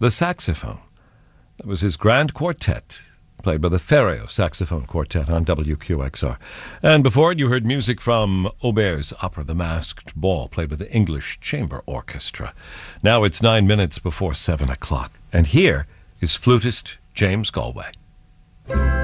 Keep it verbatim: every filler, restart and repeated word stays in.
the saxophone. That was his grand quartet, played by the Ferreo Saxophone Quartet on W Q X R. And before it, you heard music from Auber's opera The Masked Ball, played by the English Chamber Orchestra. Now it's nine minutes before seven o'clock, and here is flutist James Galway.